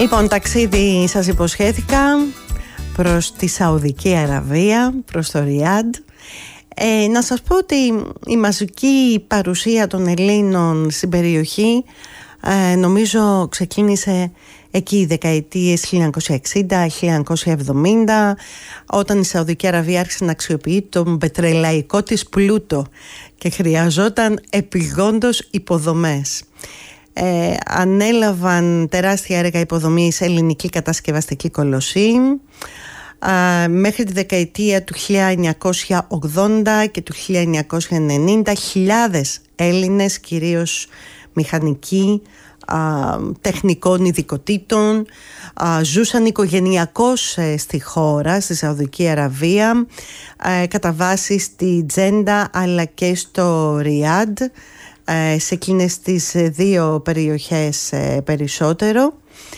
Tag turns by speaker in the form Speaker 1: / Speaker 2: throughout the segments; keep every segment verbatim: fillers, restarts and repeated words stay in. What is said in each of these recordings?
Speaker 1: Λοιπόν, ταξίδι σας υποσχέθηκα προς τη Σαουδική Αραβία, προς το Ριάντ. Ε, να σας πω ότι η μαζική παρουσία των Ελλήνων στην περιοχή ε, νομίζω ξεκίνησε εκεί οι δεκαετίες χίλια εννιακόσια εξήντα χίλια εννιακόσια εβδομήντα, όταν η Σαουδική Αραβία άρχισε να αξιοποιεί τον πετρελαϊκό της πλούτο και χρειαζόταν επιγόντως υποδομές. Ε, ανέλαβαν τεράστια έργα υποδομής ελληνική κατασκευαστική κολοσσή. Uh, μέχρι τη δεκαετία του χίλια εννιακόσια ογδόντα και του χίλια εννιακόσια ενενήντα χιλιάδες Έλληνες, κυρίως μηχανικοί, uh, τεχνικών ειδικοτήτων, uh, ζούσαν οικογενειακώς uh, στη χώρα, στη Σαουδική Αραβία, uh, κατά βάση στη Τζέντα αλλά και στο Ριάντ, uh, σε εκείνες τις δύο περιοχές uh, περισσότερο.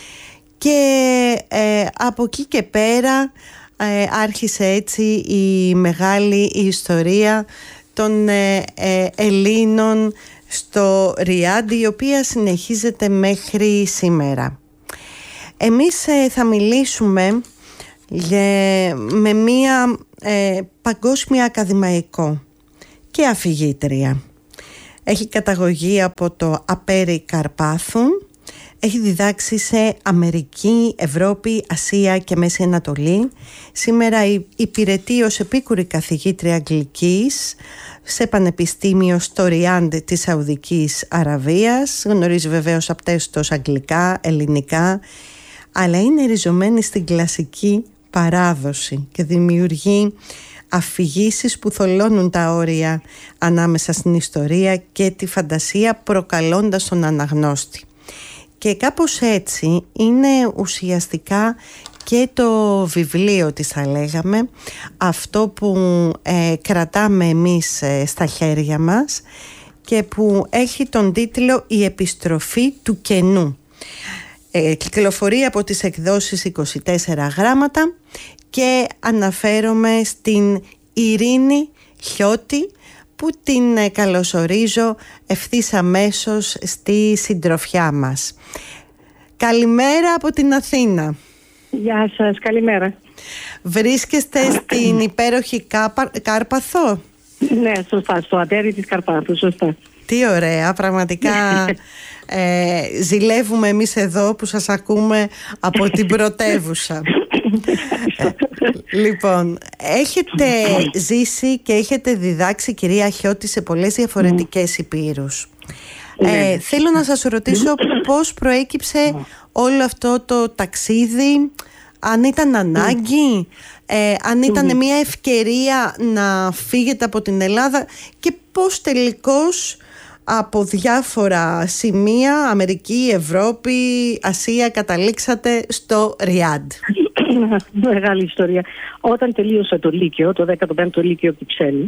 Speaker 1: Και ε, από εκεί και πέρα ε, άρχισε έτσι η μεγάλη ιστορία των ε, ε, Ελλήνων στο Ριάντ, η οποία συνεχίζεται μέχρι σήμερα. Εμείς ε, θα μιλήσουμε ε, με μία ε, παγκόσμια ακαδημαϊκό και αφηγήτρια. Έχει καταγωγή από το Απέρι Καρπάθου. Έχει διδάξει σε Αμερική, Ευρώπη, Ασία και Μέση Ανατολή. Σήμερα υπηρετεί ως επίκουρη καθηγήτρια Αγγλικής σε πανεπιστήμιο στο Ριάντ της Σαουδικής Αραβίας. Γνωρίζει βεβαίως απτέστως αγγλικά, ελληνικά, αλλά είναι ριζωμένη στην κλασική παράδοση και δημιουργεί αφηγήσεις που θολώνουν τα όρια ανάμεσα στην ιστορία και τη φαντασία, προκαλώντας τον αναγνώστη. Και κάπως έτσι είναι ουσιαστικά και το βιβλίο της, θα λέγαμε, αυτό που ε, κρατάμε εμείς ε, στα χέρια μας και που έχει τον τίτλο «Η επιστροφή του κενού». Ε, κυκλοφορεί από τις εκδόσεις είκοσι τέσσερα γράμματα και αναφέρομαι στην Ειρήνη Χιώτη, που την καλωσορίζω ευθύς αμέσως στη συντροφιά μας. Καλημέρα από την Αθήνα.
Speaker 2: Γεια σας, καλημέρα.
Speaker 1: Βρίσκεστε στην υπέροχη Κάπα, Κάρπαθο?
Speaker 2: Ναι, σωστά, στο Απέρι της Καρπάθου, σωστά.
Speaker 1: Τι ωραία, πραγματικά ε, ζηλεύουμε εμείς εδώ που σας ακούμε από την πρωτεύουσα. ε, λοιπόν, έχετε ζήσει και έχετε διδάξει, κυρία Χιώτη, σε πολλές διαφορετικές υπήρους. Ε, θέλω να σας ρωτήσω πώς προέκυψε όλο αυτό το ταξίδι, αν ήταν ανάγκη, ε, αν ήταν μια ευκαιρία να φύγετε από την Ελλάδα και πώς τελικώς από διάφορα σημεία, Αμερική, Ευρώπη, Ασία, καταλήξατε στο Ριάντ.
Speaker 2: Μεγάλη ιστορία. Όταν τελείωσα το Λύκειο, το δέκατο πέμπτο Λύκειο Κυψέλης,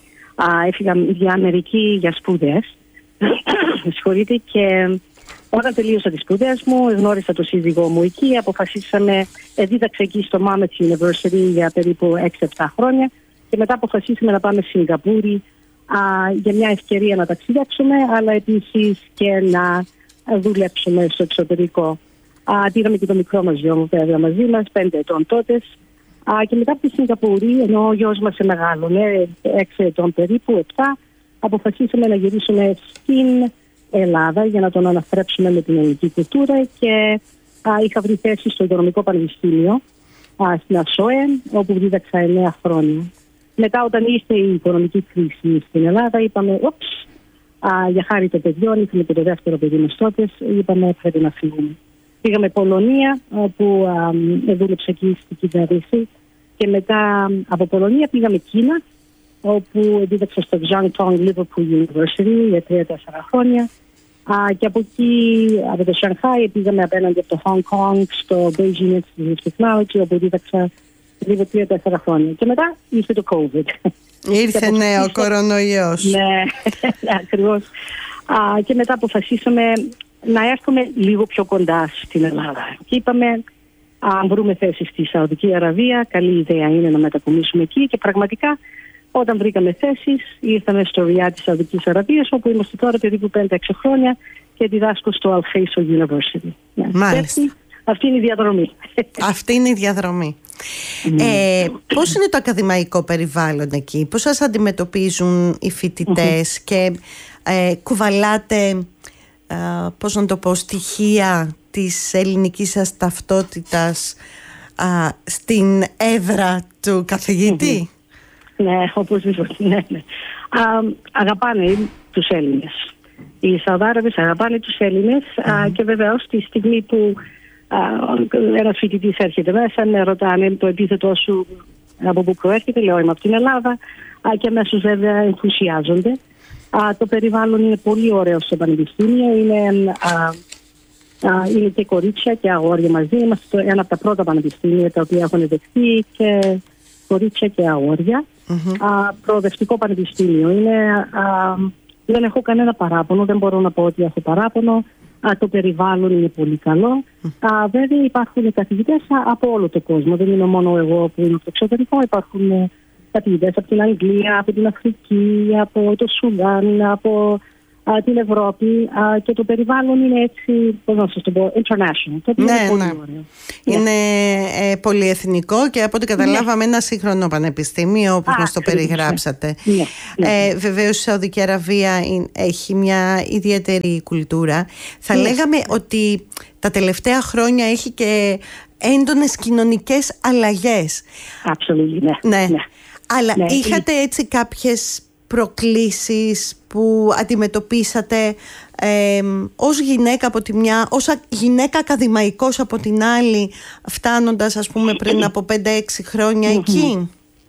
Speaker 2: έφυγα για Αμερική για σπουδές. Συγχωρείτε, και όταν τελείωσα τις σπουδές μου, γνώρισα το σύζυγό μου εκεί, αποφασίσαμε, δίδαξα εκεί στο Monmouth University για περίπου έξι επτά χρόνια και μετά αποφασίσαμε να πάμε στη Σιγκαπούρη α, για μια ευκαιρία να ταξιδέψουμε, αλλά επίσης και να δουλέψουμε στο εξωτερικό. Πήραμε και το μικρό μας γιο μου βέβαια μαζί μας, πέντε ετών τότε. Α, και μετά από τη Σιγκαπούρη, ενώ ο γιος μας μεγάλωνε, έξι ετών περίπου, επτά, αποφασίσαμε να γυρίσουμε στην Ελλάδα για να τον αναστρέψουμε με την ελληνική κουλτούρα και α, είχα βρει θέση στο Οικονομικό Πανεπιστήμιο α, στην ΑΣΟΕ, όπου δίδαξα εννέα χρόνια. Μετά, όταν ήρθε η οικονομική κρίση στην Ελλάδα, είπαμε, οψ, για χάρη των παιδιών, είχαμε και το δεύτερο παιδί μας τότε, είπαμε πρέπει να φύγουμε. Πήγαμε Πολωνία, όπου α, δούλεψα εκεί στην κυβέρνηση, και μετά από Πολωνία πήγαμε Κίνα, όπου δίδαξα στο Jiangtong Liverpool University για τρία τέσσερα χρόνια. Α, και από εκεί, από το Σανχάι, πήγαμε απέναντι από το Hong Kong στο Beijing Institute of Technology, όπου δίδαξα λίγο τρία τέσσερα χρόνια. Και μετά ήρθε το COVID.
Speaker 1: Ήρθε, ναι, ο κορονοϊός.
Speaker 2: Ναι, ακριβώς. Α, και μετά αποφασίσαμε να έρθουμε λίγο πιο κοντά στην Ελλάδα. Και είπαμε, αν βρούμε θέση στη Σαουδική Αραβία, καλή ιδέα είναι να μετακομίσουμε εκεί. Και πραγματικά, όταν βρήκαμε θέσεις, ήρθαμε στο Ριάντ της Σαουδικής Αραβίας, όπου είμαστε τώρα περίπου πέντε έξι χρόνια και διδάσκω στο Al Faisal University.
Speaker 1: Μάλιστα.
Speaker 2: αυτή είναι η διαδρομή.
Speaker 1: Αυτή είναι η διαδρομή. Mm. Ε, πώς είναι το ακαδημαϊκό περιβάλλον εκεί, πώς σας αντιμετωπίζουν οι φοιτητές mm-hmm. και ε, κουβαλάτε, ε, πώς να το πω, στοιχεία της ελληνικής σας ταυτότητας ε, στην έδρα του καθηγητή?
Speaker 2: Mm-hmm. Ναι, οπωσδήποτε, ναι, ναι. Α, αγαπάνε τους Έλληνες. Οι Σαουδάραβες αγαπάνε τους Έλληνες mm-hmm. α, και βεβαίως τη στιγμή που ένας φοιτητής έρχεται μέσα, με ρωτάνε το επίθετό σου από πού προέρχεται, λέω είμαι από την Ελλάδα α, και αμέσως βέβαια ενθουσιάζονται. Α, το περιβάλλον είναι πολύ ωραίο στο πανεπιστήμιο, είναι, α, α, είναι και κορίτσια και αγόρια μαζί. Είμαστε ένα από τα πρώτα πανεπιστήμια τα οποία έχουν δεχτεί και κορίτσια και αγόρια. Mm-hmm. Α, προοδευτικό πανεπιστήμιο είναι, α, δεν έχω κανένα παράπονο, δεν μπορώ να πω ότι έχω παράπονο. Α, το περιβάλλον είναι πολύ καλό. Mm. Α, βέβαια υπάρχουν καθηγητές από όλο τον κόσμο. Δεν είναι μόνο εγώ που είμαι στο εξωτερικό. Υπάρχουν καθηγητές από την Αγγλία, από την Αφρική, από το Σουδάν, από α, την Ευρώπη. Α, και το περιβάλλον είναι έτσι, πώς να σας το πω, international. Το
Speaker 1: ναι,
Speaker 2: είναι πολύ
Speaker 1: ναι.
Speaker 2: ωραίο.
Speaker 1: Είναι yeah. ε, πολυεθνικό και από ό,τι καταλάβαμε yeah. ένα σύγχρονο πανεπιστήμιο όπως ah, μας το περιγράψατε. Yeah. Yeah. Ε, βεβαίως η Σαουδική Αραβία έχει μια ιδιαίτερη κουλτούρα. Θα yeah. λέγαμε yeah. ότι τα τελευταία χρόνια έχει και έντονες κοινωνικές αλλαγές.
Speaker 2: Absolutely, ναι.
Speaker 1: ναι.
Speaker 2: ναι.
Speaker 1: Αλλά
Speaker 2: ναι.
Speaker 1: είχατε έτσι κάποιες προκλήσεις που αντιμετωπίσατε ε, ως γυναίκα από τη μια, ως γυναίκα ακαδημαϊκός από την άλλη, φτάνοντας ας πούμε πριν από πέντε έξι χρόνια mm-hmm. εκεί?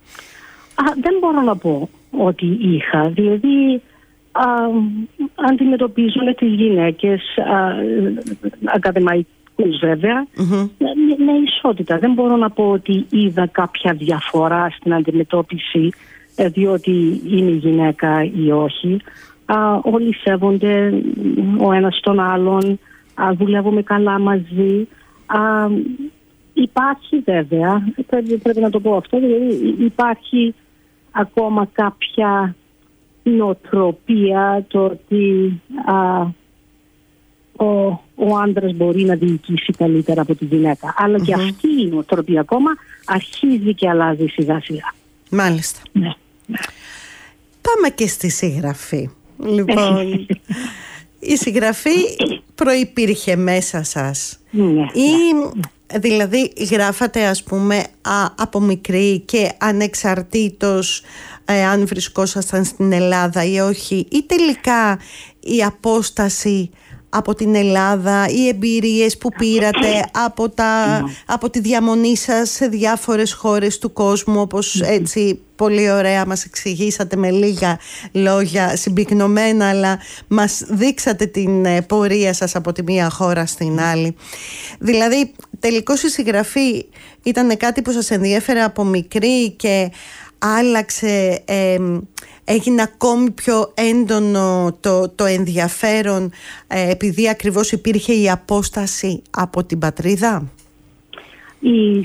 Speaker 2: Α, δεν μπορώ να πω ότι είχα, δηλαδή α, αντιμετωπίζουν τις γυναίκες α, ακαδημαϊκούς βέβαια mm-hmm. με, με ισότητα. Δεν μπορώ να πω ότι είδα κάποια διαφορά στην αντιμετώπιση διότι είναι γυναίκα ή όχι. Α, όλοι σέβονται ο ένας τον άλλον, α, δουλεύουμε καλά μαζί. Α, υπάρχει βέβαια, πρέπει, πρέπει να το πω αυτό, δηλαδή υπάρχει ακόμα κάποια νοοτροπία το ότι α, ο, ο άντρας μπορεί να διοικήσει καλύτερα από τη γυναίκα. Αλλά mm-hmm. και αυτή η νοοτροπία ακόμα αρχίζει και αλλάζει σιγά σιγά.
Speaker 1: Μάλιστα.
Speaker 2: Ναι.
Speaker 1: Πάμε και στη συγγραφή. Λοιπόν, η συγγραφή προϋπήρχε μέσα σας ή δηλαδή γράφατε ας πούμε α, από μικρή και ανεξαρτήτως ε, αν βρισκόσασταν στην Ελλάδα ή όχι, ή τελικά η απόσταση από την Ελλάδα, οι εμπειρίες που πήρατε από, τα, από τη διαμονή σας σε διάφορες χώρες του κόσμου, όπως έτσι πολύ ωραία μας εξηγήσατε με λίγα λόγια συμπυκνωμένα, αλλά μας δείξατε την πορεία σας από τη μία χώρα στην άλλη. Δηλαδή τελικώς η συγγραφή ήταν κάτι που σας ενδιέφερε από μικρή και άλλαξε, ε, έγινε ακόμη πιο έντονο το, το ενδιαφέρον ε, επειδή ακριβώς υπήρχε η απόσταση από την πατρίδα? Η,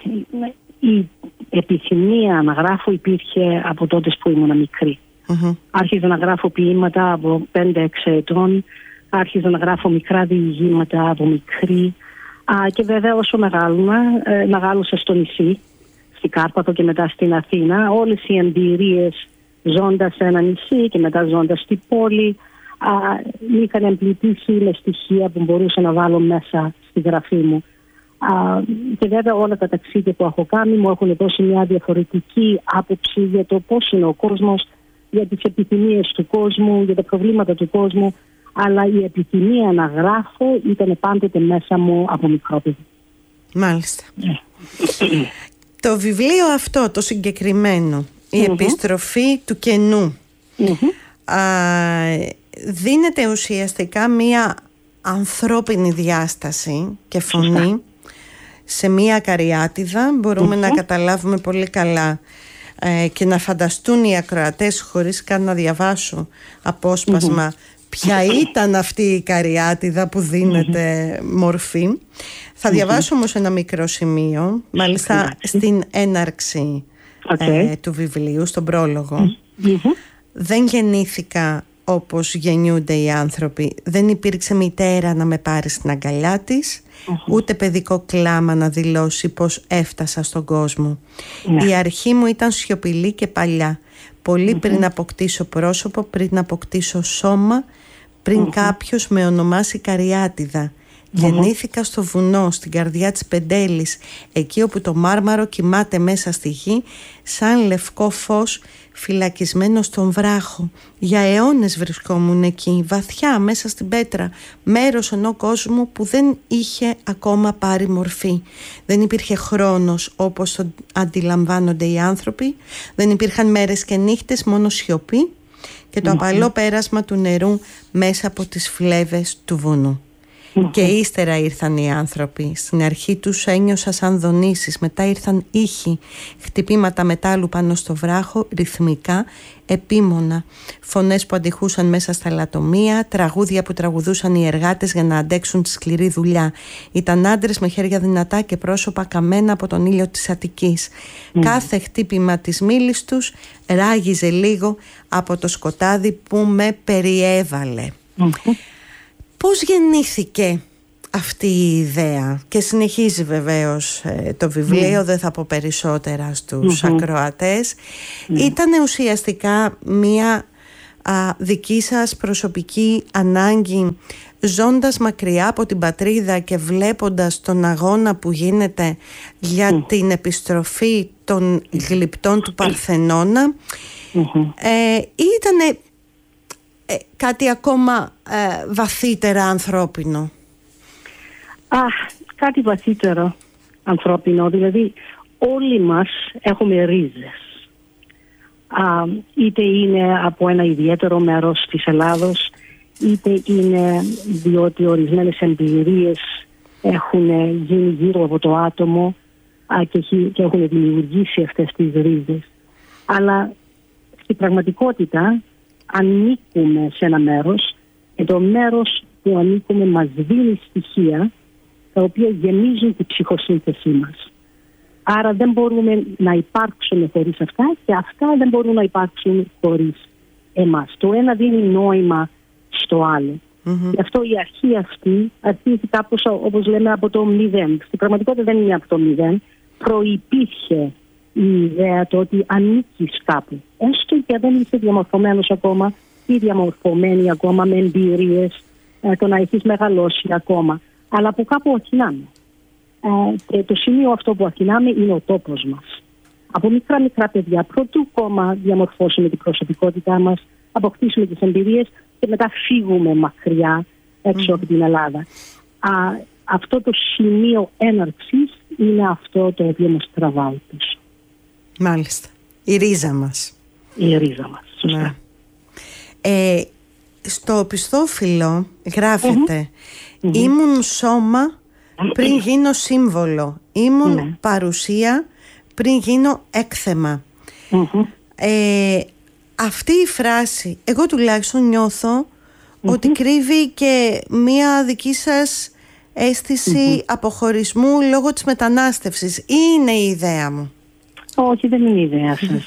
Speaker 2: η επιθυμία να γράφω υπήρχε από τότε που ήμουν μικρή. Mm-hmm. Άρχιζα να γράφω ποίηματα από πέντε έξι ετών, άρχιζα να γράφω μικρά διηγήματα από μικρή. Α, και βέβαια όσο μεγάλωνα, ε, μεγάλωσα στο νησί, στην Κάρπαθο και μετά στην Αθήνα. Όλες οι εμπειρίες ζώντας σε ένα νησί και μετά ζώντας στην πόλη α, με είχαν εμπλουτίσει με στοιχεία που μπορούσα να βάλω μέσα στη γραφή μου. Α, και βέβαια όλα τα ταξίδια που έχω κάνει μου έχουν δώσει μια διαφορετική άποψη για το πώς είναι ο κόσμος, για τις επιθυμίες του κόσμου, για τα προβλήματα του κόσμου, αλλά η επιθυμία να γράφω ήταν πάντοτε μέσα μου από μικρό παιδί.
Speaker 1: Μάλιστα. Yeah. Το βιβλίο αυτό, το συγκεκριμένο, η mm-hmm. επιστροφή του κενού, mm-hmm. α, δίνεται ουσιαστικά μία ανθρώπινη διάσταση και φωνή mm-hmm. σε μία ακαριάτιδα. Μπορούμε mm-hmm. να καταλάβουμε πολύ καλά ε, και να φανταστούν οι ακροατές, χωρίς καν να διαβάσω απόσπασμα, mm-hmm. ποια ήταν αυτή η καριάτιδα που δίνεται mm-hmm. μορφή. Θα mm-hmm. διαβάσω όμως ένα μικρό σημείο, μάλιστα mm-hmm. στην έναρξη okay. ε, του βιβλίου, στον πρόλογο. Mm-hmm. Δεν γεννήθηκα όπως γεννιούνται οι άνθρωποι. Δεν υπήρξε μητέρα να με πάρει στην αγκαλιά της, uh-huh. ούτε παιδικό κλάμα να δηλώσει πως έφτασα στον κόσμο. Yeah. Η αρχή μου ήταν σιωπηλή και παλιά. Πολύ uh-huh. πριν αποκτήσω πρόσωπο, πριν αποκτήσω σώμα, πριν uh-huh. κάποιος με ονομάσει Καριάτιδα. Uh-huh. Γεννήθηκα στο βουνό, στην καρδιά της Πεντέλης, εκεί όπου το μάρμαρο κοιμάται μέσα στη γη, σαν λευκό φως φυλακισμένο στον βράχο. Για αιώνες βρισκόμουν εκεί, βαθιά μέσα στην πέτρα, μέρος ενός κόσμου που δεν είχε ακόμα πάρει μορφή. Δεν υπήρχε χρόνος όπως τον αντιλαμβάνονται οι άνθρωποι, δεν υπήρχαν μέρες και νύχτες, μόνο σιωπή και το mm-hmm. απαλό πέρασμα του νερού μέσα από τις φλέβες του βουνού. Mm-hmm. Και ύστερα ήρθαν οι άνθρωποι. Στην αρχή τους ένιωσα σαν δονήσεις. Μετά ήρθαν ήχοι, χτυπήματα μετάλλου πάνω στο βράχο, ρυθμικά, επίμονα. Φωνές που αντιχούσαν μέσα στα λατομεία, τραγούδια που τραγουδούσαν οι εργάτες για να αντέξουν τη σκληρή δουλειά. Ήταν άντρες με χέρια δυνατά και πρόσωπα καμένα από τον ήλιο της Αττικής. Mm. Κάθε χτύπημα της μήλης τους ράγιζε λίγο από το σκοτάδι που με περιέβαλε. Mm-hmm. Πώς γεννήθηκε αυτή η ιδέα? Και συνεχίζει βεβαίως ε, το βιβλίο, mm. δεν θα πω περισσότερα στους mm-hmm. ακροατές. Mm. Ήταν ουσιαστικά μία α, δική σας προσωπική ανάγκη, ζώντας μακριά από την πατρίδα και βλέποντας τον αγώνα που γίνεται για mm. την επιστροφή των γλυπτών του Παρθενώνα, mm-hmm. ε, ήτανε Ε, κάτι ακόμα ε, βαθύτερα ανθρώπινο?
Speaker 2: Α, κάτι βαθύτερο ανθρώπινο. Δηλαδή όλοι μας έχουμε ρίζες. Α, είτε είναι από ένα ιδιαίτερο μέρος της Ελλάδος, είτε είναι διότι ορισμένες εμπειρίες έχουν γίνει γύρω από το άτομο α, και, και έχουν δημιουργήσει αυτές τις ρίζες. Αλλά στην πραγματικότητα ανήκουμε σε ένα μέρος και το μέρος που ανήκουμε μας δίνει στοιχεία τα οποία γεμίζουν την ψυχοσύνθεσή μας. Άρα δεν μπορούμε να υπάρξουμε χωρίς αυτά και αυτά δεν μπορούν να υπάρξουν χωρίς εμάς. Το ένα δίνει νόημα στο άλλο. Mm-hmm. Γι' αυτό η αρχή αυτή αρχίζει κάπως όπως λέμε από το μηδέν. Στην πραγματικότητα δεν είναι από το μηδέν. Προϋπήρχε η ιδέα το ότι ανήκεις κάπου. Έστω και δεν είσαι διαμορφωμένος ακόμα ή διαμορφωμένη ακόμα με εμπειρίες, ε, το να έχεις μεγαλώσει ακόμα. Αλλά από κάπου αρχινάμε. Ε, και το σημείο αυτό που αρχινάμε είναι ο τόπος μας. Από μικρά μικρά παιδιά, πρωτού κόμμα διαμορφώσουμε την προσωπικότητά μας, αποκτήσουμε τις εμπειρίες και μετά φύγουμε μακριά έξω mm. από την Ελλάδα. Α, αυτό το σημείο έναρξης είναι αυτό το οποίο μας τραβάει πίσω.
Speaker 1: Μάλιστα. Η ρίζα μας.
Speaker 2: Η ρίζα μας, σωστά.
Speaker 1: Ναι. Ε, στο οπισθόφυλλο γράφεται mm-hmm. ήμουν σώμα πριν γίνω σύμβολο. Ήμουν mm-hmm. παρουσία πριν γίνω έκθεμα. Mm-hmm. Ε, αυτή η φράση, εγώ τουλάχιστον νιώθω mm-hmm. ότι κρύβει και μία δική σας αίσθηση mm-hmm. αποχωρισμού λόγω της μετανάστευσης. Ή είναι η ιδέα μου?
Speaker 2: Όχι, δεν είναι η ιδέα σας.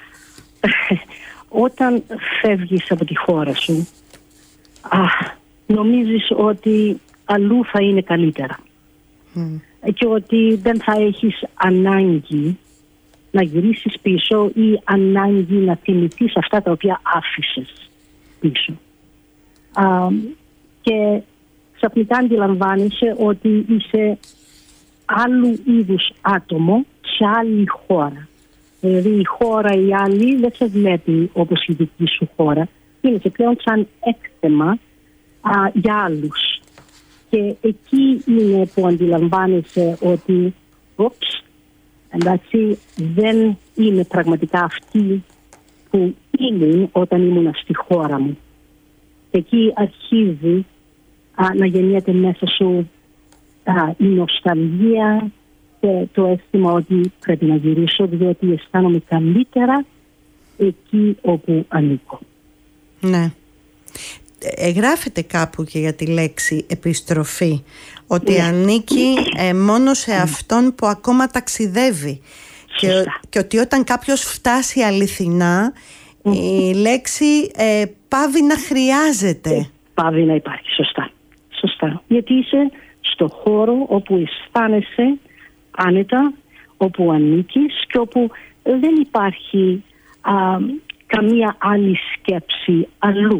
Speaker 2: Όταν φεύγεις από τη χώρα σου, α, νομίζεις ότι αλλού θα είναι καλύτερα. Mm. Και ότι δεν θα έχεις ανάγκη να γυρίσεις πίσω ή ανάγκη να θυμηθείς αυτά τα οποία άφησες πίσω. Α, και ξαφνικά αντιλαμβάνεσαι ότι είσαι άλλου είδους άτομο σε άλλη χώρα. Δηλαδή η χώρα η άλλη δεν σε βλέπει όπως η δική σου χώρα. Είναι και πλέον σαν έκθεμα α, για άλλους. Και εκεί είναι που αντιλαμβάνεσαι ότι οψ, εντάξει, δεν είμαι πραγματικά αυτή που ήμουν όταν ήμουν στη χώρα μου. Και εκεί αρχίζει α, να γεννιέται μέσα σου α, η νοσταλγία και το αίσθημα ότι πρέπει να γυρίσω διότι αισθάνομαι καλύτερα εκεί όπου ανήκω.
Speaker 1: Ναι. Γράφεται κάπου και για τη λέξη επιστροφή, ότι yeah. ανήκει ε, μόνο σε αυτόν που ακόμα ταξιδεύει και, και ότι όταν κάποιος φτάσει αληθινά η λέξη ε, πάβει να χρειάζεται.
Speaker 2: Πάβει να υπάρχει, σωστά. Σωστά. Γιατί είσαι στο χώρο όπου αισθάνεσαι άνετα, όπου ανήκεις και όπου δεν υπάρχει α, καμία άλλη σκέψη αλλού.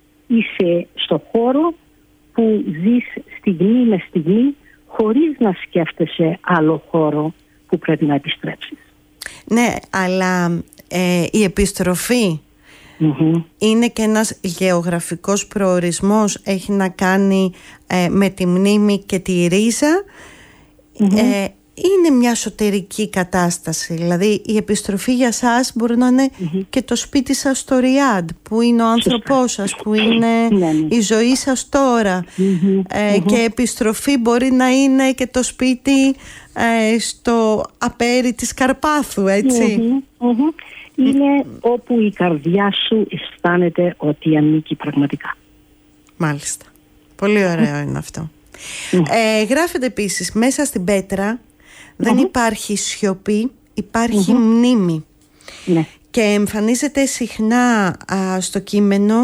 Speaker 2: Είσαι στο χώρο που ζεις στιγμή με στιγμή χωρίς να σκέφτεσαι άλλο χώρο που πρέπει να επιστρέψεις.
Speaker 1: Ναι, αλλά ε, η επιστροφή mm-hmm. είναι και ένας γεωγραφικός προορισμός, έχει να κάνει ε, με τη μνήμη και τη ρίζα. Mm-hmm. ε, είναι μια εσωτερική κατάσταση. Δηλαδή η επιστροφή για σας μπορεί να είναι mm-hmm. και το σπίτι σας στο Ριάντ, που είναι ο άνθρωπός σας, που είναι η ζωή σας τώρα. Mm-hmm. Ε, mm-hmm. Και επιστροφή μπορεί να είναι και το σπίτι ε, στο απέρι της Καρπάθου, έτσι.
Speaker 2: Mm-hmm. Mm-hmm. Είναι όπου η καρδιά σου αισθάνεται ότι ανήκει πραγματικά.
Speaker 1: Μάλιστα. Πολύ ωραίο είναι αυτό. Mm-hmm. Ε, γράφεται επίσης, μέσα στην πέτρα δεν mm-hmm. υπάρχει σιωπή, υπάρχει mm-hmm. μνήμη.
Speaker 2: Ναι.
Speaker 1: Και εμφανίζεται συχνά α, στο κείμενο,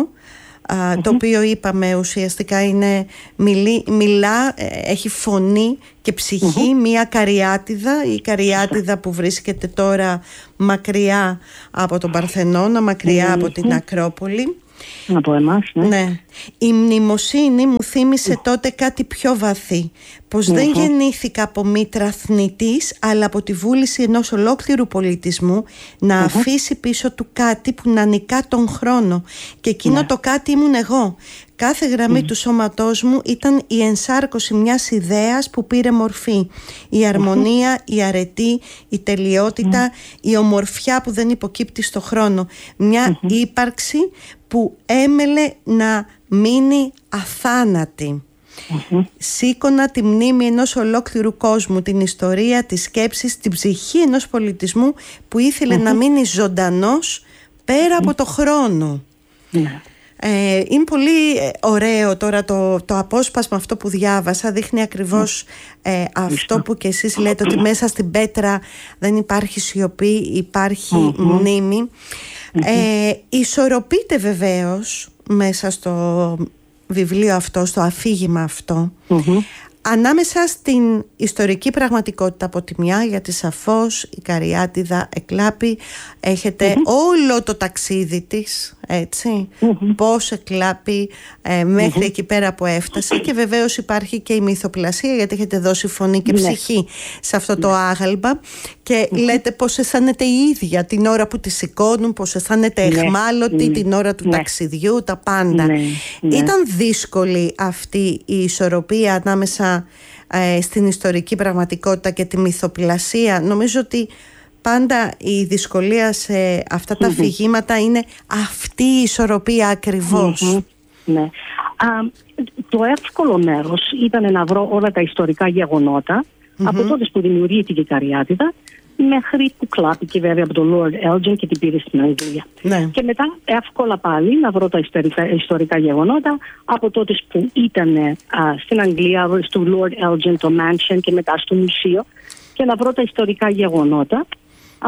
Speaker 1: α, mm-hmm. το οποίο είπαμε ουσιαστικά είναι μιλή, μιλά, ε, έχει φωνή και ψυχή, mm-hmm. μία καριάτιδα, η καριάτιδα που βρίσκεται τώρα μακριά από τον Παρθενώνα, μακριά mm-hmm. από την Ακρόπολη.
Speaker 2: Από εμάς, ναι.
Speaker 1: ναι. Η μνημοσύνη μου θύμισε mm. τότε κάτι πιο βαθύ. Πως mm-hmm. δεν γεννήθηκα από μήτρα θνητής, αλλά από τη βούληση ενός ολόκληρου πολιτισμού να mm-hmm. αφήσει πίσω του κάτι που να νικά τον χρόνο. Και εκείνο yeah. το κάτι ήμουν εγώ. Κάθε γραμμή mm. του σώματός μου ήταν η ενσάρκωση μιας ιδέας που πήρε μορφή. Η αρμονία, mm-hmm. η αρετή, η τελειότητα, mm. η ομορφιά που δεν υποκύπτει στο χρόνο. Μια mm-hmm. ύπαρξη που έμελε να μείνει αθάνατη. Mm-hmm. Σήκωνα τη μνήμη ενός ολόκληρου κόσμου, την ιστορία, τις σκέψεις, την ψυχή ενός πολιτισμού που ήθελε mm-hmm. να μείνει ζωντανός πέρα mm-hmm. από το χρόνο.
Speaker 2: Mm-hmm.
Speaker 1: Ε, είναι πολύ ωραίο τώρα το, το απόσπασμα αυτό που διάβασα, δείχνει ακριβώς ε, αυτό που και εσείς λέτε, ότι μέσα στην πέτρα δεν υπάρχει σιωπή, υπάρχει mm-hmm. μνήμη. Mm-hmm. Ε, ισορροπείται βεβαίως μέσα στο βιβλίο αυτό, στο αφήγημα αυτό, mm-hmm. ανάμεσα στην ιστορική πραγματικότητα από τη μια, γιατί σαφώς η Καριάτιδα εκλάπει, έχετε mm-hmm. όλο το ταξίδι της, έτσι, mm-hmm. πώς εκλάπει ε, μέχρι mm-hmm. εκεί πέρα που έφτασε, και βεβαίως υπάρχει και η μυθοπλασία, γιατί έχετε δώσει φωνή και ψυχή mm-hmm. σε αυτό το άγαλμα, και mm-hmm. λέτε πώς αισθάνεται η ίδια την ώρα που τη σηκώνουν, πώς αισθάνεται mm-hmm. εχμάλωτη mm-hmm. την ώρα του mm-hmm. ταξιδιού, τα πάντα. Mm-hmm. Ήταν δύσκολη αυτή η ισορροπία ανάμεσα ε, στην ιστορική πραγματικότητα και τη μυθοπλασία? Νομίζω ότι πάντα η δυσκολία σε αυτά τα αφηγήματα mm-hmm. είναι αυτή η ισορροπία ακριβώς.
Speaker 2: Mm-hmm. Ναι. Α, το εύκολο μέρος ήταν να βρω όλα τα ιστορικά γεγονότα mm-hmm. από τότε που δημιουργήθηκε η Καριάτιδα μέχρι που κλάπηκε βέβαια από τον Lord Elgin και την πήρε στην Αγγλία. Ναι. Και μετά εύκολα πάλι να βρω τα ιστορικά, ιστορικά γεγονότα από τότε που ήταν α, στην Αγγλία, στο Lord Elgin, το Mansion και μετά στο μουσείο, και να βρω τα ιστορικά γεγονότα α,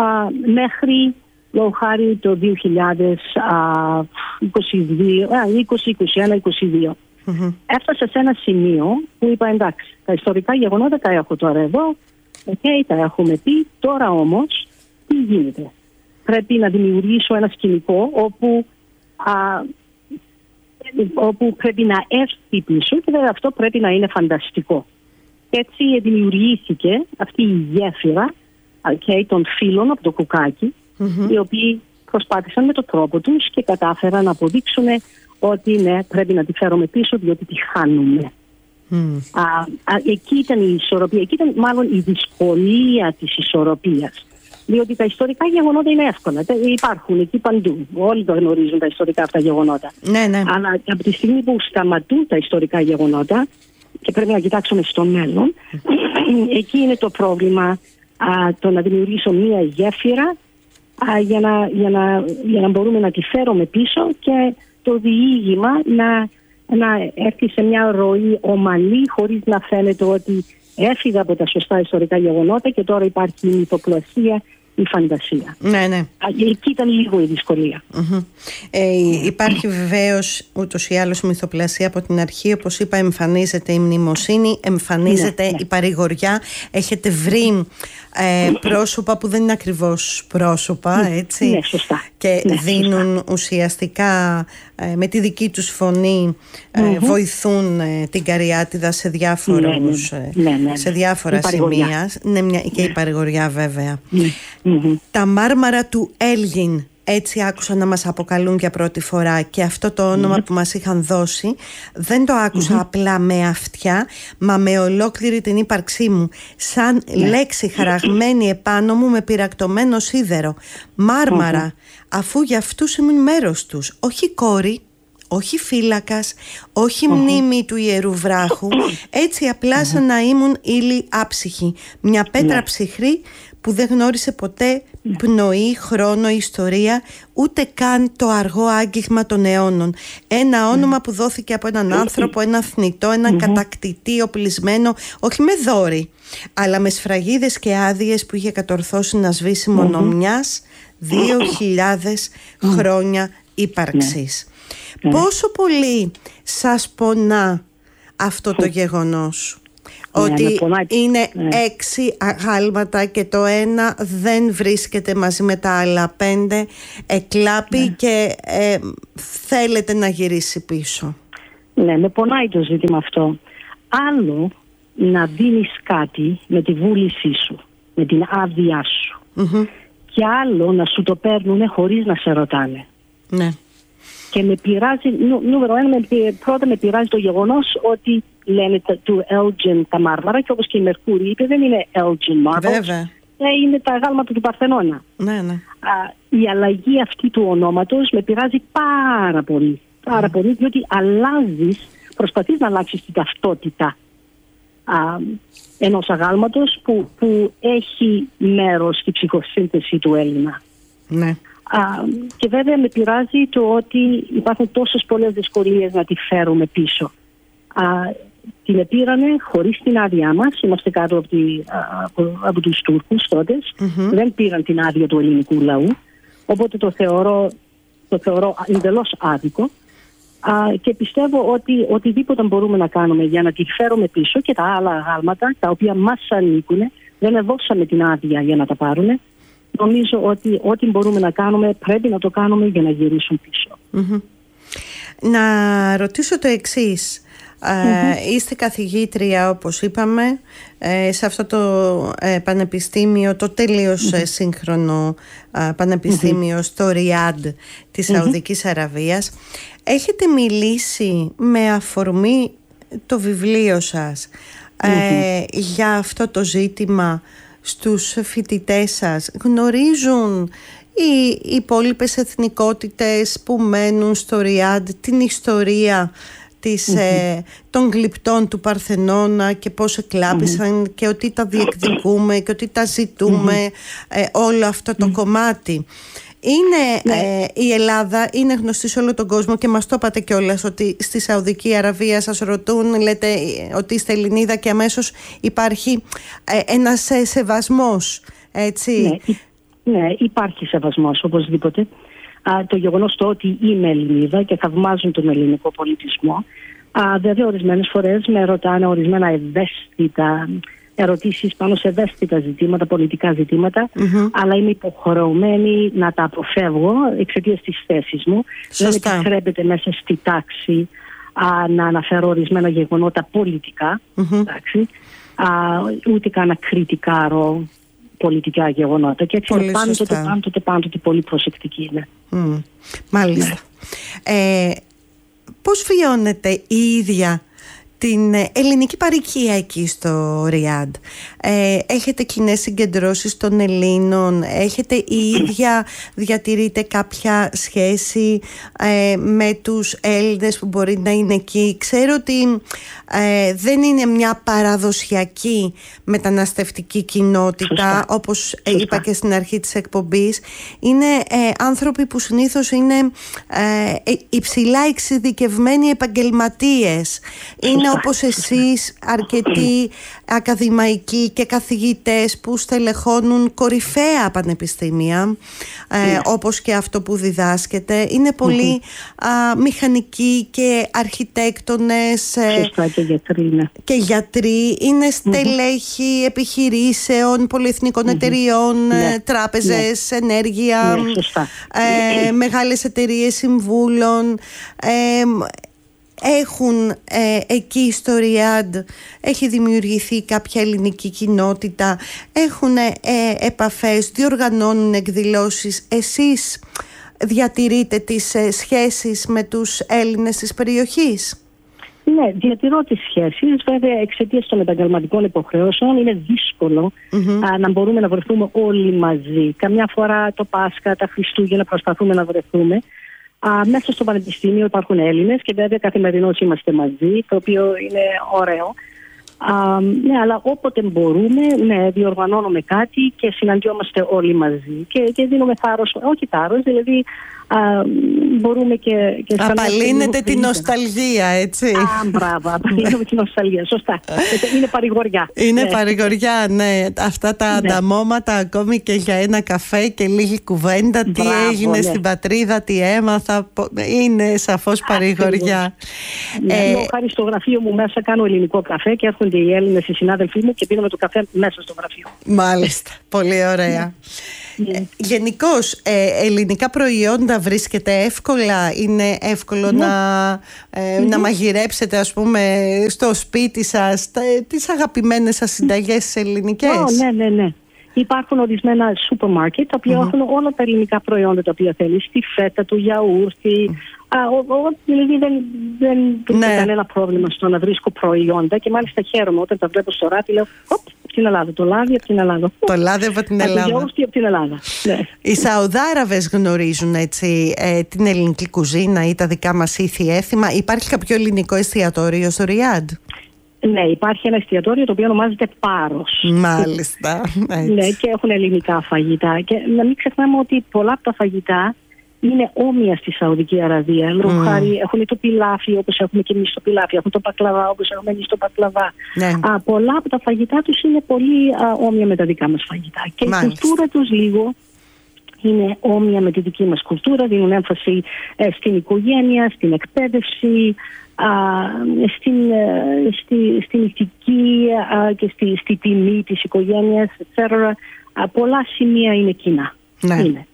Speaker 2: μέχρι λόγω χάρη το δύο χιλιάδες είκοσι δύο, είκοσι, είκοσι ένα, είκοσι δύο. Mm-hmm. Έφτασα σε ένα σημείο που είπα εντάξει, τα ιστορικά γεγονότα τα έχω τώρα εδώ, okay, τα έχουμε πει, τώρα όμως τι γίνεται? Πρέπει να δημιουργήσω ένα σκηνικό όπου, α, όπου πρέπει να έρθει πίσω, και βέβαια αυτό πρέπει να είναι φανταστικό. Έτσι δημιουργήθηκε αυτή η γέφυρα okay, των φίλων από το κουκάκι, mm-hmm. οι οποίοι προσπάθησαν με τον τρόπο τους και κατάφεραν να αποδείξουν ότι ναι, πρέπει να τη φέρουμε πίσω διότι τη χάνουμε. Mm. Α, α, εκεί ήταν η ισορροπία, εκεί ήταν μάλλον η δυσκολία της ισορροπίας. Διότι τα ιστορικά γεγονότα είναι εύκολα, υπάρχουν εκεί παντού, όλοι το γνωρίζουν τα ιστορικά αυτά γεγονότα.
Speaker 1: Ναι, ναι.
Speaker 2: Αλλά από τη στιγμή που σταματούν τα ιστορικά γεγονότα και πρέπει να κοιτάξουμε στο μέλλον, εκεί είναι το πρόβλημα, α, το να δημιουργήσω μία γέφυρα α, για, να, για, να, για να μπορούμε να τη φέρουμε πίσω και το διήγημα να, να έρθει σε μια ροή ομαλή, χωρίς να φαίνεται ότι έφυγα από τα σωστά ιστορικά γεγονότα και τώρα υπάρχει η μυθοπλασία η φαντασία.
Speaker 1: Ναι, ναι.
Speaker 2: Εκεί ήταν λίγο η δυσκολία.
Speaker 1: Mm-hmm. Ε, υπάρχει βεβαίως ούτως ή άλλως μυθοπλασία από την αρχή. Όπως είπα, εμφανίζεται η μνημοσύνη, εμφανίζεται ναι, ναι. η παρηγοριά. Έχετε βρει ε, πρόσωπα που δεν είναι ακριβώς πρόσωπα, έτσι.
Speaker 2: Ναι, σωστά.
Speaker 1: Και
Speaker 2: ναι,
Speaker 1: δίνουν
Speaker 2: σωστά.
Speaker 1: ουσιαστικά ε, με τη δική τους φωνή ε, mm-hmm. βοηθούν ε, την Καριάτιδα σε, διάφορους,
Speaker 2: ναι, ναι, ναι, ναι.
Speaker 1: σε διάφορα σημεία. Ναι, μια, και η παρηγοριά βέβαια.
Speaker 2: Mm-hmm.
Speaker 1: Τα Μάρμαρα του Έλγιν, έτσι άκουσα να μας αποκαλούν για πρώτη φορά, και αυτό το όνομα mm-hmm. που μας είχαν δώσει δεν το άκουσα mm-hmm. απλά με αυτιά, μα με ολόκληρη την ύπαρξή μου, σαν mm-hmm. λέξη χαραγμένη επάνω μου με πυρακτωμένο σίδερο. Μάρμαρα, mm-hmm. αφού για αυτούς ήμουν μέρος τους, όχι κόρη, όχι φύλακας, όχι mm-hmm. μνήμη του ιερού βράχου, έτσι απλά mm-hmm. σαν να ήμουν ύλη άψυχη, μια πέτρα mm-hmm. ψυχρή που δεν γνώρισε ποτέ πνοή, χρόνο, ιστορία, ούτε καν το αργό άγγιγμα των αιώνων. Ένα όνομα που δόθηκε από έναν άνθρωπο, ένα θνητό, έναν κατακτητή οπλισμένο, όχι με δόρη, αλλά με σφραγίδες και άδειες που είχε κατορθώσει να σβήσει μονομιάς δύο χιλιάδες χρόνια ύπαρξης. Πόσο πολύ σας πονά αυτό το γεγονός? Ότι ναι, είναι ναι. έξι αγάλματα και το ένα δεν βρίσκεται μαζί με τα άλλα πέντε, εκλάπει ναι. και ε, θέλετε να γυρίσει πίσω.
Speaker 2: Ναι, με πονάει το ζήτημα αυτό. Άλλο να δίνεις κάτι με τη βούλησή σου, με την άδειά σου, mm-hmm. και άλλο να σου το παίρνουν χωρίς να σε ρωτάνε.
Speaker 1: Ναι.
Speaker 2: Και με πειράζει, νου, νούμερο ένα, με, πρώτα με πειράζει το γεγονός ότι λένε του Elgin τα Μάρμαρα, και όπως και η Μερκούρη είπε, δεν είναι Elgin Marbles.
Speaker 1: Βέβαια.
Speaker 2: Είναι τα αγάλματα του Παρθενώνα.
Speaker 1: Ναι, ναι.
Speaker 2: Α, η αλλαγή αυτή του ονόματος με πειράζει πάρα πολύ. Πάρα mm. πολύ, διότι αλλάζεις, προσπαθείς να αλλάξεις την ταυτότητα α, ενός αγάλματος που, που έχει μέρος στη ψυχοσύνθεση του Έλληνα.
Speaker 1: Ναι.
Speaker 2: Uh, και βέβαια με πειράζει το ότι υπάρχουν τόσες πολλές δυσκολίες να τη φέρουμε πίσω. Uh, την επήρανε χωρίς την άδειά μας, είμαστε κάτω από, τη, uh, από, από τους Τούρκους τότε, mm-hmm. δεν πήραν την άδεια του ελληνικού λαού, οπότε το θεωρώ, το θεωρώ εντελώς άδικο, uh, και πιστεύω ότι οτιδήποτε μπορούμε να κάνουμε για να τη φέρουμε πίσω, και τα άλλα αγάλματα τα οποία μας ανήκουν, δεν δώσαμε την άδεια για να τα πάρουν. Νομίζω ότι ό,τι μπορούμε να κάνουμε πρέπει να το κάνουμε για να γυρίσουν πίσω.
Speaker 1: Mm-hmm. Να ρωτήσω το εξής. Mm-hmm. Ε, είστε καθηγήτρια, όπως είπαμε, ε, σε αυτό το ε, πανεπιστήμιο, το τελείως mm-hmm. σύγχρονο ε, πανεπιστήμιο mm-hmm. στο Ριάντ της mm-hmm. Σαουδικής Αραβίας. Έχετε μιλήσει με αφορμή το βιβλίο σας ε, mm-hmm. για αυτό το ζήτημα στους φοιτητές σας? Γνωρίζουν οι υπόλοιπες εθνικότητες που μένουν στο Ριάντ την ιστορία της, mm-hmm. ε, των γλυπτών του Παρθενώνα και πώς εκλάπησαν mm-hmm. και ότι τα διεκδικούμε και ότι τα ζητούμε, mm-hmm. ε, όλο αυτό το mm-hmm. κομμάτι? Είναι, ε, η Ελλάδα είναι γνωστή σε όλο τον κόσμο, και μας το είπατε κιόλας ότι στη Σαουδική Αραβία σας ρωτούν, λέτε ότι είστε Ελληνίδα, και αμέσως υπάρχει ε, ένας ε, σεβασμός, έτσι.
Speaker 2: Ναι, ναι, υπάρχει σεβασμός οπωσδήποτε. Α, το γεγονός το ότι είμαι Ελληνίδα και θαυμάζουν τον ελληνικό πολιτισμό. Α, βέβαια ορισμένες φορές με ρωτάνε ορισμένα ευαίσθητα ερωτήσεις πάνω σε ευαίσθητα ζητήματα, πολιτικά ζητήματα, mm-hmm. αλλά είμαι υποχρεωμένη να τα αποφεύγω εξαιτίας της θέσης μου.
Speaker 1: Σωστά.
Speaker 2: Δεν επιτρέπεται μέσα στη τάξη α, να αναφέρω ορισμένα γεγονότα πολιτικά, mm-hmm. τάξη, α, ούτε καν να κριτικάρω πολιτικά γεγονότα. Και έτσι είναι πάντοτε, πάντοτε, πάντοτε, πάντοτε πολύ προσεκτική. Ναι.
Speaker 1: Mm. Μάλιστα. Ναι. Ε, πώς βιώνετε η ίδια την ελληνική παροικία εκεί στο Ριάντ? Ε, έχετε κοινές συγκεντρώσεις των Ελλήνων? Έχετε η ίδια, διατηρείτε κάποια σχέση ε, με τους Έλληνες που μπορεί να είναι εκεί? Ξέρω ότι ε, δεν είναι μια παραδοσιακή μεταναστευτική κοινότητα. Σωστά. Όπως Σωστά. είπα και στην αρχή της εκπομπής. Είναι ε, άνθρωποι που συνήθως είναι ε, υψηλά εξειδικευμένοι επαγγελματίες. Είναι όπως εσείς αρκετοί ακαδημαϊκοί και καθηγητές που στελεχώνουν κορυφαία πανεπιστήμια, ε, όπως και αυτό που διδάσκεται. Είναι πολλοί α, μηχανικοί και αρχιτέκτονες ε,
Speaker 2: Σωστά, και γιατροί, ναι.
Speaker 1: και γιατροί. Είναι στελέχοι mm-hmm. επιχειρήσεων, πολυεθνικών mm-hmm. εταιριών, ναι. τράπεζες, ναι. ενέργεια,
Speaker 2: ναι, σωστά.
Speaker 1: Ε, μεγάλες εταιρείες συμβούλων. Ε, έχουν ε, εκεί στο Ριάντ, έχει δημιουργηθεί κάποια ελληνική κοινότητα, έχουν ε, επαφές, διοργανώνουν εκδηλώσεις. Εσείς διατηρείτε τις ε, σχέσεις με τους Έλληνες της περιοχής?
Speaker 2: Ναι, διατηρώ τις σχέσεις. Βέβαια, εξαιτίας των επαγγελματικών υποχρεώσεων είναι δύσκολο mm-hmm. α, να μπορούμε να βρεθούμε όλοι μαζί. Καμιά φορά το Πάσχα, τα Χριστούγεννα προσπαθούμε να βρεθούμε. Α, μέσα στο Πανεπιστήμιο υπάρχουν Έλληνες και βέβαια καθημερινώς είμαστε μαζί, το οποίο είναι ωραίο. Α, ναι, αλλά όποτε μπορούμε, ναι, διοργανώνουμε κάτι και συναντιόμαστε όλοι μαζί. Και, και δίνουμε θάρρος, όχι θάρρος, δηλαδή α, μπορούμε και... και
Speaker 1: απαλύνεται την νοσταλγία, έτσι.
Speaker 2: Α, μπράβο, απαλύνεται την νοσταλγία, σωστά. Είναι παρηγοριά.
Speaker 1: Είναι ναι. παρηγοριά, ναι. Αυτά τα ναι. ανταμώματα, ακόμη και για ένα καφέ και λίγη κουβέντα, τι μπράβο, έγινε ναι. στην πατρίδα, τι έμαθα, είναι σαφώς παρηγοριά.
Speaker 2: Ναι, ε, εγώ χάρη στο γραφείο μου μέσα κάνω ελληνικό καφέ και έρχονται οι Έλληνες, οι συνάδελφοί μου, και πίνουμε το καφέ μέσα στο γραφείο.
Speaker 1: Μάλιστα, πολύ ωραία.
Speaker 2: Yeah.
Speaker 1: Ε, γενικώς, ε, ελληνικά προϊόντα βρίσκεται εύκολα? Είναι εύκολο yeah. να, ε, mm-hmm. να μαγειρέψετε, ας πούμε, στο σπίτι σας τα, τις αγαπημένες σας συνταγές ελληνικές?
Speaker 2: Oh, ναι, ναι, ναι. Υπάρχουν ορισμένα σούπερ μάρκετ τα οποία mm-hmm. έχουν όλα τα ελληνικά προϊόντα τα οποία θέλεις. Τη φέτα, το γιαούρτι. Mm-hmm. Δηλαδή δεν, δεν βρίσκω ναι. κανένα πρόβλημα στο να βρίσκω προϊόντα και μάλιστα χαίρομαι όταν τα βλέπω στο ράτι. Λέω, οπ, από την Ελλάδα, το λάδι από την Ελλάδα.
Speaker 1: Το λάδι από την Ελλάδα.
Speaker 2: Το γιαούρτι από την Ελλάδα. Ναι.
Speaker 1: Οι Σαουδάραβες γνωρίζουν έτσι ε, την ελληνική κουζίνα ή τα δικά μας ήθη έθιμα? Υπάρχει κάποιο ελληνικό εστιατόριο στο Ριάντ?
Speaker 2: Ναι, υπάρχει ένα εστιατόριο το οποίο ονομάζεται Πάρος.
Speaker 1: Μάλιστα.
Speaker 2: Ναι, και έχουν ελληνικά φαγητά. Και να μην ξεχνάμε ότι πολλά από τα φαγητά είναι όμοια στη Σαουδική Αραβία. Λόγω mm. χάρη έχουν το πιλάφι όπως έχουμε και εμείς το πιλάφι, έχουν το πακλαβά όπως έχουμε εμείς το πακλαβά. Ναι. Α, πολλά από τα φαγητά τους είναι πολύ α, όμοια με τα δικά μας φαγητά. Και μάλιστα. η κουλτούρα τους λίγο είναι όμοια με τη δική μας κουλτούρα. Δίνουν έμφαση ε, στην οικογένεια, στην εκπαίδευση, α, στην, ε, στη, στην ηθική α, και στη, στη τιμή της οικογένειας, et cetera. Α, πολλά σημεία είναι κοινά.
Speaker 1: Ναι. Είναι.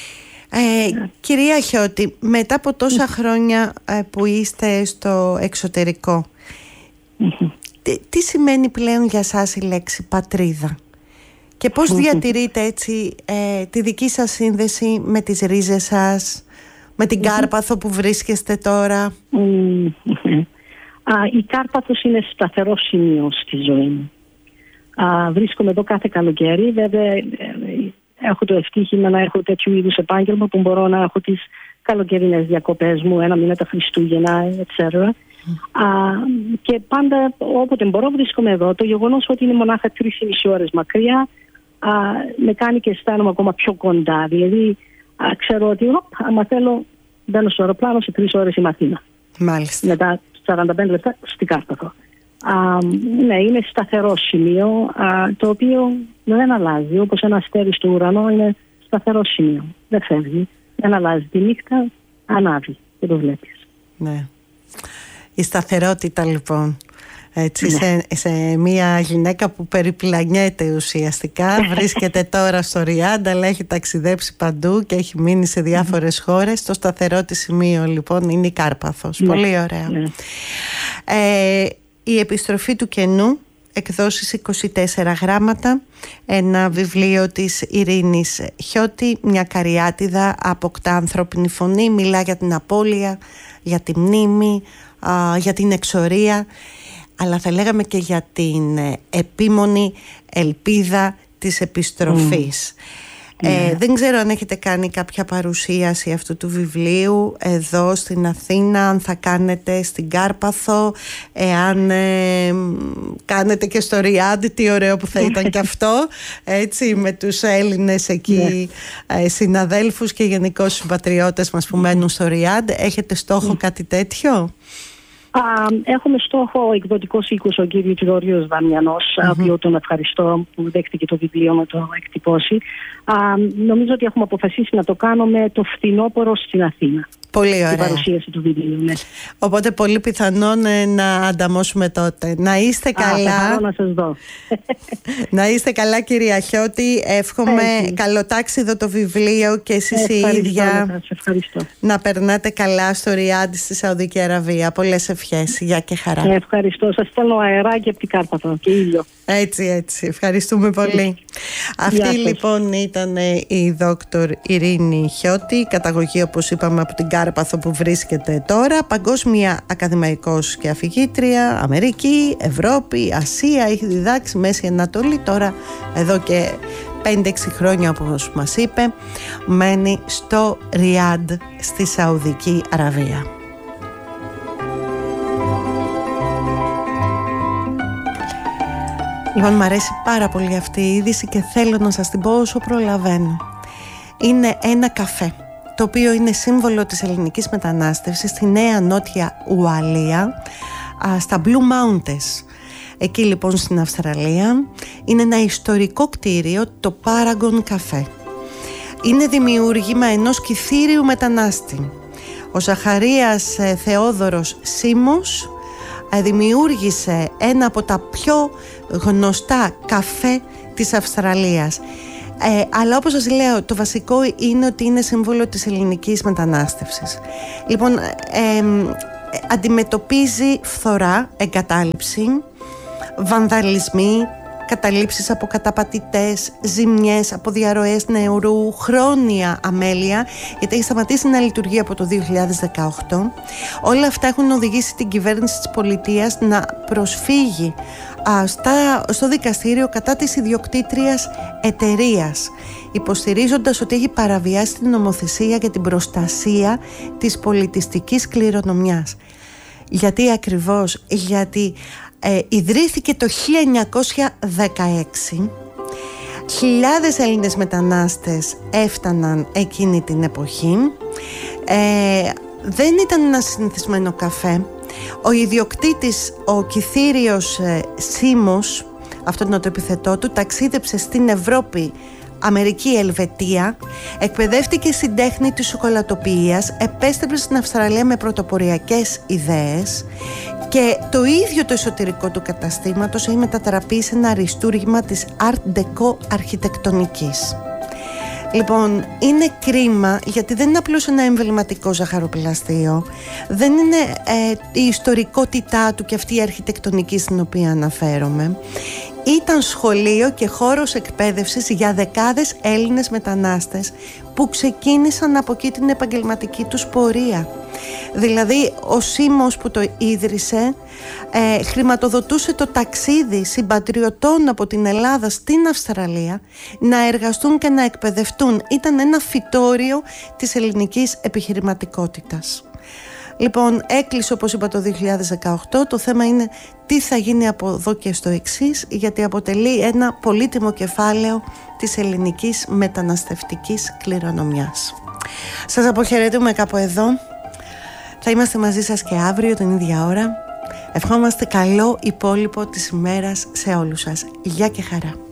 Speaker 1: Ε, yeah. Κυρία Χιώτη, μετά από τόσα mm. χρόνια ε, που είστε στο εξωτερικό, mm-hmm. τι, τι σημαίνει πλέον για σας η λέξη πατρίδα και πώς mm-hmm. διατηρείτε έτσι ε, τη δική σας σύνδεση με τις ρίζες σας, με την mm-hmm. Κάρπαθο που βρίσκεστε τώρα?
Speaker 2: Mm-hmm. Α, η Κάρπαθος είναι σταθερό σημείο στη ζωή μου. Α, βρίσκομαι εδώ κάθε καλοκαίρι, βέβαια. Έχω το ευτύχημα να έχω τέτοιου είδους επάγγελμα που μπορώ να έχω τις καλοκαιρινές διακοπές μου, ένα μήνα τα Χριστούγεννα, et cetera. Mm. Α, και πάντα όποτε μπορώ βρίσκομαι εδώ. Το γεγονός ότι είναι μονάχα τρεις και μισή ώρες μακριά α, με κάνει και αισθάνομαι ακόμα πιο κοντά. Δηλαδή α, ξέρω ότι οπ, άμα θέλω μπαίνω στο αεροπλάνο, σε τρεις ώρες είμαι Αθήνα.
Speaker 1: Μάλιστα.
Speaker 2: Μετά σαράντα πέντε λεπτά στην Κάρπαθο. Α, ναι, είναι σταθερό σημείο α, το οποίο δεν αλλάζει. Όπως ένα αστέρι στο ουρανό είναι σταθερό σημείο. Δεν φεύγει, δεν αλλάζει. Τη νύχτα ανάβει και το βλέπεις.
Speaker 1: Ναι. Η σταθερότητα λοιπόν. Έτσι, ναι. σε, σε μια γυναίκα που περιπλανιέται ουσιαστικά, βρίσκεται τώρα στο Ριάντ, αλλά έχει ταξιδέψει παντού και έχει μείνει σε διάφορες χώρες. Το σταθερό της σημείο λοιπόν είναι η Κάρπαθος. Ναι. Πολύ ωραία. Ναι. Ε, η επιστροφή του κενού, εκδόσεις είκοσι τέσσερα γράμματα, ένα βιβλίο της Ειρήνης Χιώτη, μια καριάτιδα, αποκτά ανθρώπινη φωνή, μιλά για την απώλεια, για τη μνήμη, α, για την εξορία, αλλά θα λέγαμε και για την επίμονη ελπίδα της επιστροφής. Mm. Ε, yeah. Δεν ξέρω αν έχετε κάνει κάποια παρουσίαση αυτού του βιβλίου εδώ στην Αθήνα, αν θα κάνετε στην Κάρπαθο, εάν ε, κάνετε και στο Ριάντ, τι ωραίο που θα ήταν και αυτό, έτσι, με τους Έλληνες εκεί yeah. ε, συναδέλφους και γενικώς συμπατριώτες μας που μένουν στο Ριάντ. Έχετε στόχο yeah. κάτι τέτοιο?
Speaker 2: Α, έχουμε στόχο ο εκδοτικός οίκος, ο κύριος Γεωργίος Δαμιανός, mm-hmm. οποίο τον ευχαριστώ που δέχτηκε το βιβλίο να το εκτυπώσει. Α, νομίζω ότι έχουμε αποφασίσει να το κάνουμε το φθινόπωρο στην Αθήνα.
Speaker 1: Πολύ ωραία.
Speaker 2: Η παρουσίαση του βιβλίου, ναι.
Speaker 1: Οπότε πολύ πιθανόν να ανταμώσουμε τότε. Να είστε καλά.
Speaker 2: Α, θα να σας δω.
Speaker 1: Να είστε καλά, κυρία Χιώτη. Εύχομαι
Speaker 2: Έτσι.
Speaker 1: καλοτάξιδο το βιβλίο και εσείς οι ίδια να, να περνάτε καλά στο Ριάντ στη Σαουδική Αραβία. Πολλές ευχές. Γεια και χαρά.
Speaker 2: Ε, ευχαριστώ. Σας στέλνω αεράκι από την Κάρπαθο και ήλιο.
Speaker 1: Έτσι, έτσι. Ευχαριστούμε πολύ. Αυτή λοιπόν ήταν η δόκτωρ Ειρήνη Χιώτη, καταγωγή όπως είπαμε από την Κάρπαθο που βρίσκεται τώρα, παγκόσμια ακαδημαϊκός και αφηγήτρια, Αμερική, Ευρώπη, Ασία, έχει διδάξει Μέση Ανατολή, τώρα εδώ και πέντε έξι χρόνια όπως μας είπε μένει στο Ριάντ στη Σαουδική Αραβία. Λοιπόν, μου αρέσει πάρα πολύ αυτή η είδηση και θέλω να σας την πω όσο προλαβαίνω. Είναι ένα καφέ, το οποίο είναι σύμβολο της ελληνικής μετανάστευσης στη Νέα Νότια Ουαλία, στα Blue Mountains. Εκεί λοιπόν στην Αυστραλία είναι ένα ιστορικό κτίριο, το Paragon Cafe. Είναι δημιούργημα ενός κυθήριου μετανάστη. Ο Ζαχαρίας Θεόδωρος Σίμος δημιούργησε ένα από τα πιο γνωστά καφέ της Αυστραλίας. Ε, αλλά όπως σας λέω, το βασικό είναι ότι είναι σύμβολο της ελληνικής μετανάστευσης. Λοιπόν, ε, ε, αντιμετωπίζει φθορά, εγκατάλειψη, βανδαλισμοί, καταλήψεις από καταπατητές, ζημιές από διαρροές νερού, χρόνια αμέλεια, γιατί έχει σταματήσει να λειτουργεί από το δύο χιλιάδες δεκαοκτώ. Όλα αυτά έχουν οδηγήσει την κυβέρνηση της πολιτείας να προσφύγει α, στα, στο δικαστήριο κατά της ιδιοκτήτριας εταιρείας, υποστηρίζοντας ότι έχει παραβιάσει την νομοθεσία για την προστασία της πολιτιστικής κληρονομιάς. Γιατί ακριβώς? Γιατί Ε, ιδρύθηκε το χίλια εννιακόσια δεκαέξι. Χιλιάδες Έλληνες μετανάστες έφταναν εκείνη την εποχή. ε, Δεν ήταν ένα συνηθισμένο καφέ. Ο ιδιοκτήτης, ο Κυθύριος ε, Σίμος, αυτό είναι το επιθετό του, ταξίδεψε στην Ευρώπη, Αμερική, Ελβετία, εκπαιδεύτηκε στην τέχνη της σοκολατοποιίας, επέστρεψε στην Αυστραλία με πρωτοποριακές ιδέες και το ίδιο το εσωτερικό του καταστήματος έχει μετατραπεί σε ένα αριστούργημα της Art Deco αρχιτεκτονικής. Λοιπόν, είναι κρίμα γιατί δεν είναι απλώς ένα εμβληματικό ζαχαροπλαστείο, δεν είναι ε, η ιστορικότητά του και αυτή η αρχιτεκτονική στην οποία αναφέρομαι. Ήταν σχολείο και χώρος εκπαίδευσης για δεκάδες Έλληνες μετανάστες που ξεκίνησαν από εκεί την επαγγελματική τους πορεία. Δηλαδή ο Σίμος που το ίδρυσε ε, χρηματοδοτούσε το ταξίδι συμπατριωτών από την Ελλάδα στην Αυστραλία να εργαστούν και να εκπαιδευτούν. Ήταν ένα φυτόριο της ελληνικής επιχειρηματικότητας. Λοιπόν, έκλεισε όπως είπα το δύο χιλιάδες δεκαοκτώ. Το θέμα είναι τι θα γίνει από εδώ και στο εξής, γιατί αποτελεί ένα πολύτιμο κεφάλαιο της ελληνικής μεταναστευτικής κληρονομιάς. Σας αποχαιρετούμε κάπου εδώ. Θα είμαστε μαζί σας και αύριο την ίδια ώρα. Ευχόμαστε καλό υπόλοιπο της ημέρας σε όλους σας. Γεια και χαρά.